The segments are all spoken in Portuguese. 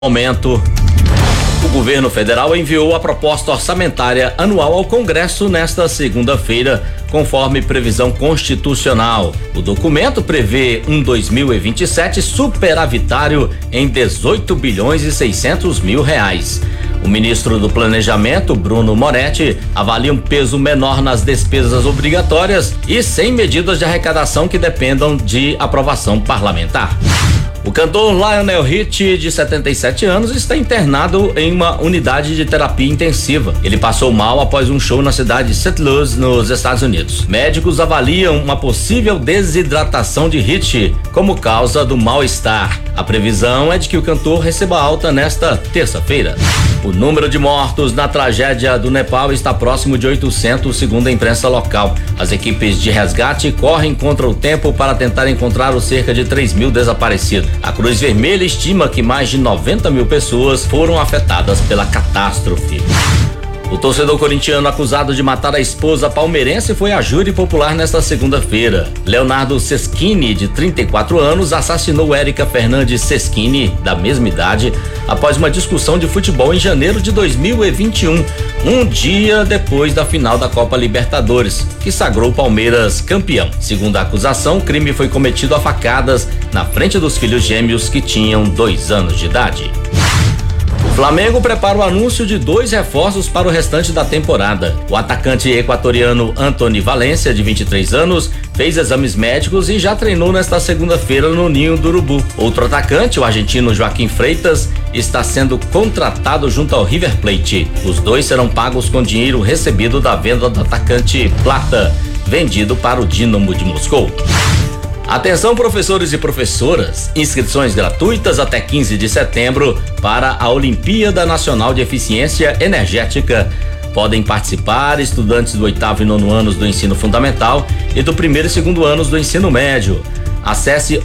Momento. O governo federal enviou a proposta orçamentária anual ao Congresso nesta segunda-feira, conforme previsão constitucional. O documento prevê um 2027 superavitário em 18 bilhões e 600 mil reais. O ministro do Planejamento, Bruno Moretti, avalia um peso menor nas despesas obrigatórias e sem medidas de arrecadação que dependam de aprovação parlamentar. O cantor Lionel Richie, de 77 anos, está internado em uma unidade de terapia intensiva. Ele passou mal após um show na cidade de St. Louis, nos Estados Unidos. Médicos avaliam uma possível desidratação de Richie como causa do mal-estar. A previsão é de que o cantor receba alta nesta terça-feira. O número de mortos na tragédia do Nepal está próximo de 800, segundo a imprensa local. As equipes de resgate correm contra o tempo para tentar encontrar os cerca de 3 mil desaparecidos. A Cruz Vermelha estima que mais de 90 mil pessoas foram afetadas pela catástrofe. O torcedor corintiano acusado de matar a esposa palmeirense foi à júri popular nesta segunda-feira. Leonardo Seschini, de 34 anos, assassinou Érica Fernandes Seschini, da mesma idade, após uma discussão de futebol em janeiro de 2021, um dia depois da final da Copa Libertadores, que sagrou o Palmeiras campeão. Segundo a acusação, o crime foi cometido a facadas na frente dos filhos gêmeos que tinham 2 anos de idade. O Flamengo prepara o anúncio de 2 reforços para o restante da temporada. O atacante equatoriano Antony Valência, de 23 anos, fez exames médicos e já treinou nesta segunda-feira no Ninho do Urubu. Outro atacante, o argentino Joaquim Freitas, está sendo contratado junto ao River Plate. Os 2 serão pagos com dinheiro recebido da venda do atacante Plata, vendido para o Dínamo de Moscou. Atenção, professores e professoras, inscrições gratuitas até 15 de setembro para a Olimpíada Nacional de Eficiência Energética. Podem participar estudantes do 8º e 9º anos do ensino fundamental e do 1º e 2º anos do ensino médio. Acesse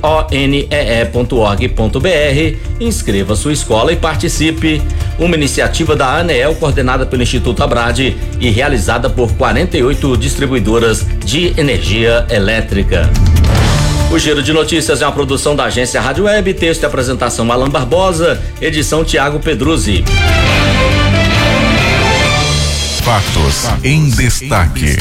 onee.org.br, inscreva sua escola e participe. Uma iniciativa da ANEEL coordenada pelo Instituto Abrade e realizada por 48 distribuidoras de energia elétrica. O Giro de Notícias é uma produção da agência Rádio Web, texto e apresentação Alan Barbosa, edição Tiago Pedruzzi. Fatos em destaque.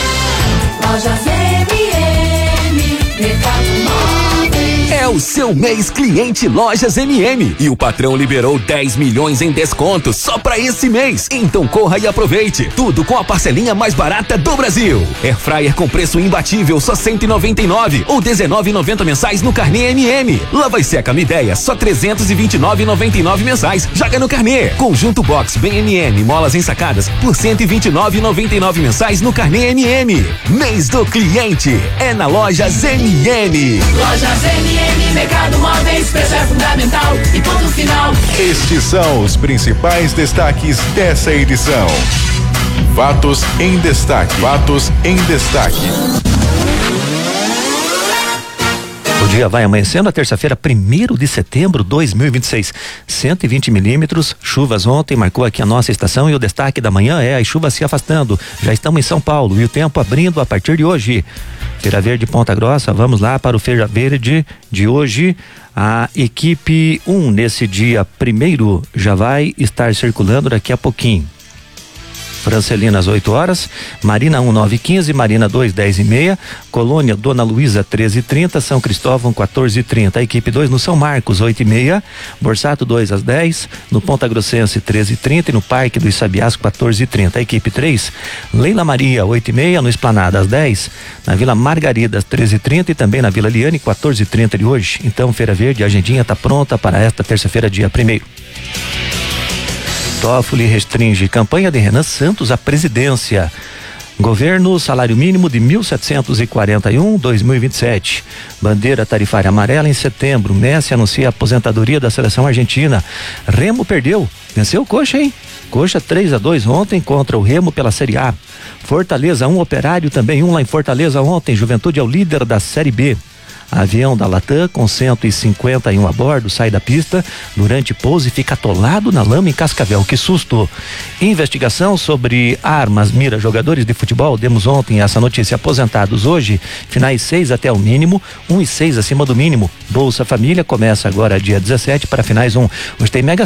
É o seu mês cliente Lojas MM e o patrão liberou 10 milhões em desconto só pra esse mês. Então corra e aproveite. Tudo com a parcelinha mais barata do Brasil. Airfryer com preço imbatível só 199 ou 19,90 mensais no Carnê MM. Lava e seca Midéia só 329,99 mensais. Joga no Carnê. Conjunto Box Bem MM molas ensacadas por 129,99 mensais no Carnê MM. Mês do cliente é na Lojas MM. Lojas MM, Mercado Móveis, preço é fundamental e ponto final. Estes são os principais destaques dessa edição. Fatos em destaque. Fatos em destaque. O dia vai amanhecendo a terça-feira, 1º de setembro de 2026. 120 milímetros, chuvas ontem, marcou aqui a nossa estação e o destaque da manhã é as chuvas se afastando. Já estamos em São Paulo e o tempo abrindo a partir de hoje. Feira Verde Ponta Grossa, vamos lá para o Feira Verde de hoje. A equipe 1 nesse dia 1º já vai estar circulando daqui a pouquinho. Francelina às 8 horas, Marina 1, 9h15, Marina 2, 10h30, Colônia Dona Luísa 13h30, São Cristóvão 14h30, a equipe 2 no São Marcos 8h30, Borsato 2 às 10, no Ponta Grossense 13h30 e no Parque do Isabiasco 14h30, a equipe 3, Leila Maria 8h30, no Esplanada às 10, na Vila Margarida às 13h30 e também na Vila Liane 14h30 de hoje. Então Feira Verde, a agendinha está pronta para esta terça-feira, dia 1º. Toffoli restringe campanha de Renan Santos à presidência. Governo, salário mínimo de 1.741, 2027. Bandeira tarifária amarela em setembro. Messi anuncia a aposentadoria da seleção argentina. Remo perdeu. Venceu o Coxa, hein? Coxa 3-2 ontem contra o Remo pela Série A. Fortaleza 1, Operário também 1 lá em Fortaleza ontem. Juventude é o líder da Série B. Avião da Latam com 151 a bordo sai da pista durante pouso e fica atolado na lama em Cascavel. Que susto! Investigação sobre armas mira jogadores de futebol. Demos ontem essa notícia. Aposentados hoje, finais 6 até o mínimo, 1 e 6 acima do mínimo. Bolsa Família começa agora dia 17 para finais 1. Hoje tem Mega